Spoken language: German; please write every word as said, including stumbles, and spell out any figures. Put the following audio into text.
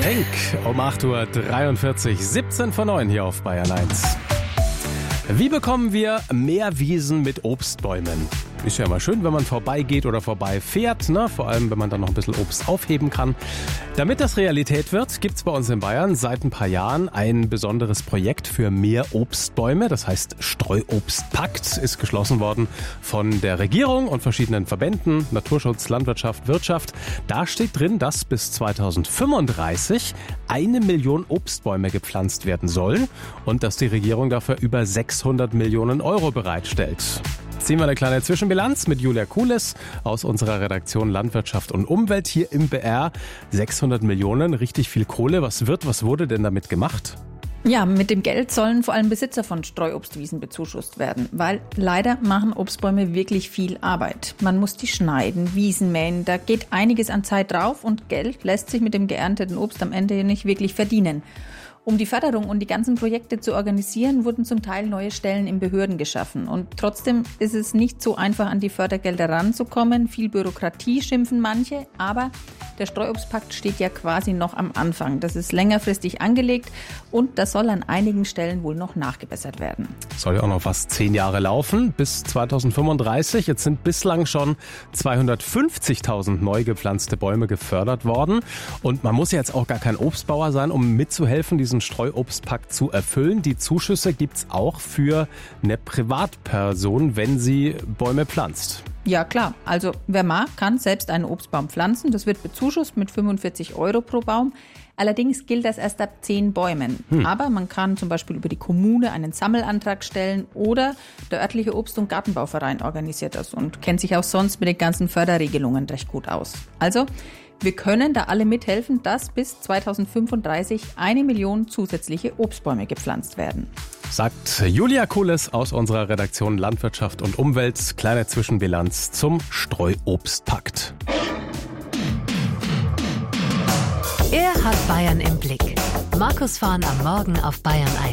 Pink um acht Uhr dreiundvierzig, siebzehn vor neun hier auf Bayern eins. Wie bekommen wir mehr Wiesen mit Obstbäumen? Ist ja immer schön, wenn man vorbeigeht oder vorbeifährt, ne? Vor allem, wenn man dann noch ein bisschen Obst aufheben kann. Damit das Realität wird, gibt es bei uns in Bayern seit ein paar Jahren ein besonderes Projekt für mehr Obstbäume. Das heißt Streuobstpakt, ist geschlossen worden von der Regierung und verschiedenen Verbänden, Naturschutz, Landwirtschaft, Wirtschaft. Da steht drin, dass bis zweitausendfünfunddreißig eine Million Obstbäume gepflanzt werden sollen und dass die Regierung dafür über sechshundert Millionen Euro bereitstellt. Ziehen wir eine kleine Zwischenbilanz mit Julia Kules aus unserer Redaktion Landwirtschaft und Umwelt hier im B R. sechshundert Millionen, richtig viel Kohle. Was wird, was wurde denn damit gemacht? Ja, mit dem Geld sollen vor allem Besitzer von Streuobstwiesen bezuschusst werden, weil leider machen Obstbäume wirklich viel Arbeit. Man muss die schneiden, Wiesen mähen, da geht einiges an Zeit drauf und Geld lässt sich mit dem geernteten Obst am Ende nicht wirklich verdienen. Um die Förderung und die ganzen Projekte zu organisieren, wurden zum Teil neue Stellen in Behörden geschaffen. Und trotzdem ist es nicht so einfach, an die Fördergelder ranzukommen. Viel Bürokratie schimpfen manche, aber der Streuobstpakt steht ja quasi noch am Anfang. Das ist längerfristig angelegt und das soll an einigen Stellen wohl noch nachgebessert werden. Soll ja auch noch fast zehn Jahre laufen, bis zweitausendfünfunddreißig. Jetzt sind bislang schon zweihundertfünfzigtausend neu gepflanzte Bäume gefördert worden. Und man muss ja jetzt auch gar kein Obstbauer sein, um mitzuhelfen, diesen Streuobstpakt zu erfüllen. Die Zuschüsse gibt's auch für eine Privatperson, wenn sie Bäume pflanzt. Ja klar, also wer mag, kann selbst einen Obstbaum pflanzen. Das wird bezuschusst mit fünfundvierzig Euro pro Baum. Allerdings gilt das erst ab zehn Bäumen. Hm. Aber man kann zum Beispiel über die Kommune einen Sammelantrag stellen oder der örtliche Obst- und Gartenbauverein organisiert das und kennt sich auch sonst mit den ganzen Förderregelungen recht gut aus. Also wir können da alle mithelfen, dass bis zweitausendfünfunddreißig eine Million zusätzliche Obstbäume gepflanzt werden. Sagt Julia Kules aus unserer Redaktion Landwirtschaft und Umwelt. Kleine Zwischenbilanz zum Streuobstpakt. Er hat Bayern im Blick. Markus Vorn am Morgen auf Bayern eins.